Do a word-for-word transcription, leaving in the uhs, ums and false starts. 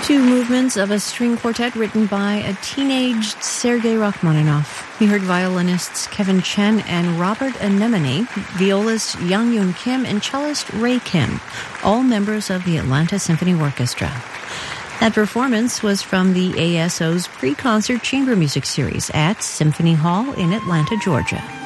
Two movements of a string quartet written by a teenaged Sergei Rachmaninoff. We heard violinists Kevin Chen and Robert Anemone, violist Yang Yoon Kim, and cellist Ray Kim, all members of the Atlanta Symphony Orchestra. That performance was from the A S O's pre-concert chamber music series at Symphony Hall in Atlanta, Georgia.